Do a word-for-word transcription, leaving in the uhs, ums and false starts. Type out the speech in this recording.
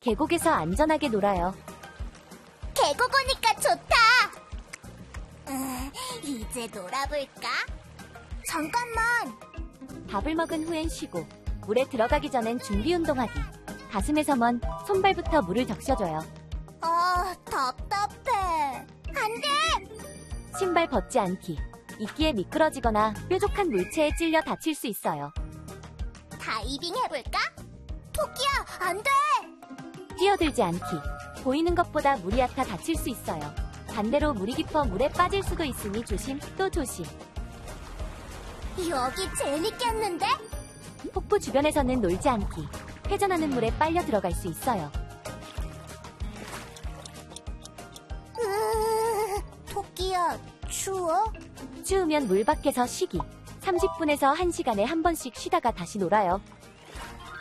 계곡에서 안전하게 놀아요. 계곡 오니까 좋다. 음, 이제 놀아볼까? 잠깐만. 밥을 먹은 후엔 쉬고, 물에 들어가기 전엔 준비 운동하기. 가슴에서 먼 손발부터 물을 적셔줘요. 아, 답답해. 안 돼! 신발 벗지 않기. 이끼에 미끄러지거나 뾰족한 물체에 찔려 다칠 수 있어요. 다이빙 해볼까? 토끼야, 안 돼! 뛰어들지 않기. 보이는 것보다 물이 얕아 다칠 수 있어요. 반대로 물이 깊어 물에 빠질 수도 있으니 조심 또 조심. 여기 재밌겠는데? 폭포 주변에서는 놀지 않기. 회전하는 물에 빨려 들어갈 수 있어요. 으, 토끼야, 추워? 추우면 물 밖에서 쉬기. 삼십 분에서 한 시간에 한 번씩 쉬다가 다시 놀아요.